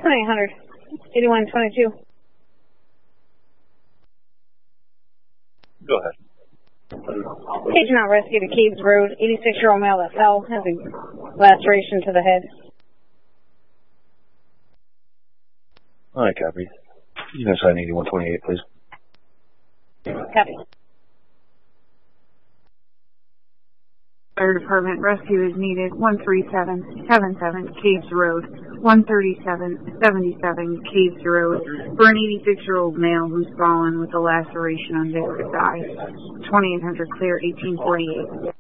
2800, 8122. Go ahead. Patient out rescued at Cades Road, 86-year-old male that fell, has a laceration to the head. All right, copy. You can sign 8128, please. Copy. Fire Department rescue is needed. 13777 Caves Road, 13777 Caves Road for an 86-year-old male who's fallen with a laceration on his thigh. 2800 clear, 1848.